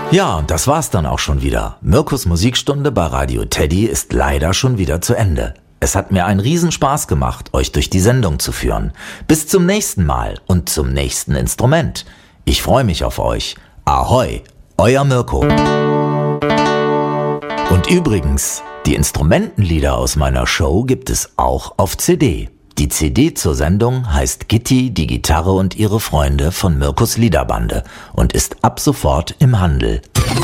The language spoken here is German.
Ja, und das war's dann auch schon wieder. Mirkus Musikstunde bei Radio Teddy ist leider schon wieder zu Ende. Es hat mir einen Riesenspaß gemacht, euch durch die Sendung zu führen. Bis zum nächsten Mal und zum nächsten Instrument. Ich freue mich auf euch. Ahoi, euer Mirko. Und übrigens, die Instrumentenlieder aus meiner Show gibt es auch auf CD. Die CD zur Sendung heißt Gitti, die Gitarre und ihre Freunde von Mirkus Liederbande und ist ab sofort im Handel.